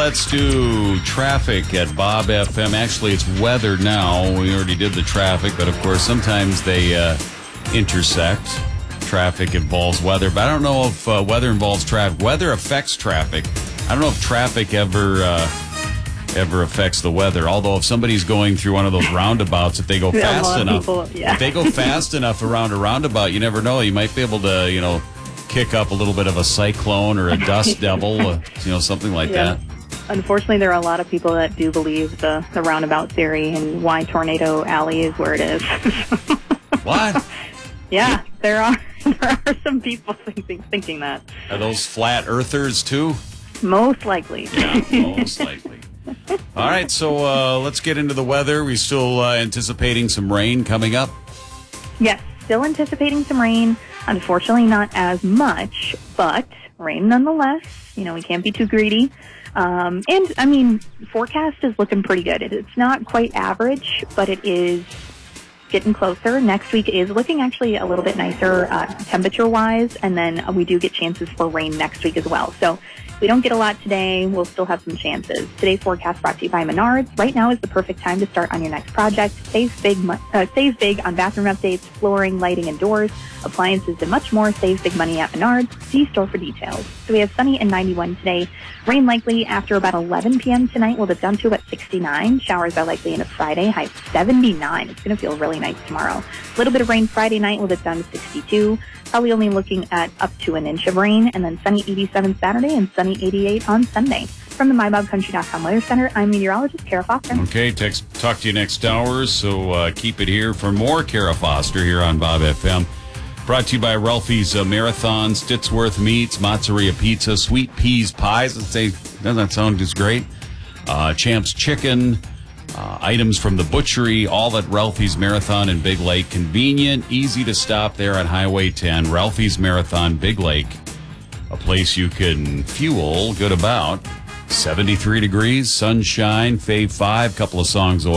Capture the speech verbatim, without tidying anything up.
let's do traffic at Bob F M. Actually, it's weather now. We already did the traffic, but of course, sometimes they uh, intersect. Traffic involves weather, but I don't know if uh, weather involves traffic. Weather affects traffic. I don't know if traffic ever uh, ever affects the weather. Although, if somebody's going through one of those roundabouts, if they go fast enough, people, yeah. if they go fast enough around a roundabout, you never know. You might be able to, you know, kick up a little bit of a cyclone or a dust devil, uh, you know, something like yeah. that. Unfortunately, there are a lot of people that do believe the, the roundabout theory and why Tornado Alley is where it is. What? Yeah, there are there are some people thinking thinking that. Are those flat earthers too? Most likely. Yeah, most likely. All right, so uh, let's get into the weather. We're still uh, anticipating some rain coming up. Yes, still anticipating some rain. Unfortunately, not as much, but rain nonetheless. You know, we can't be too greedy. Um, and, I mean, forecast is looking pretty good. It, it's not quite average, but it is getting closer. Next week is looking actually a little bit nicer uh, temperature-wise, and then uh, we do get chances for rain next week as well. So we don't get a lot today. We'll still have some chances. Today's forecast brought to you by Menards. Right now is the perfect time to start on your next project. Save big, uh, save big on bathroom updates, flooring, lighting, and doors, appliances, and much more. Save big money at Menards. See store for details. So we have sunny and ninety-one today. Rain likely after about eleven p.m. tonight. We'll dip down to about sixty-nine. Showers are likely into Friday. High seventy-nine. It's going to feel really nice tomorrow. A little bit of rain Friday night. We'll dip down to sixty-two. Probably only looking at up to an inch of rain. And then sunny eighty-seven Saturday and sunny eighty-eight on Sunday. From the my bob country dot com Weather Center, I'm meteorologist Kara Foster. Okay, text, talk to you next hour, so uh, keep it here for more Kara Foster here on Bob F M. Brought to you by Ralphie's uh, Marathon, Stittsworth Meats, Mozzarella Pizza, Sweet Peas Pies. Say, doesn't that sound just great? Uh, Champ's Chicken, uh, items from the butchery, all at Ralphie's Marathon in Big Lake. Convenient, easy to stop there on Highway ten. Ralphie's Marathon, Big Lake, a place you can fuel good about. seventy-three degrees, sunshine, Fave five, couple of songs away.